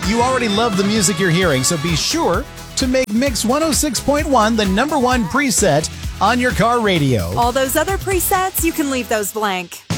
You already love the music you're hearing, so be sure to make Mix 106.1 the number one preset on your car radio. All those other presets, you can leave those blank.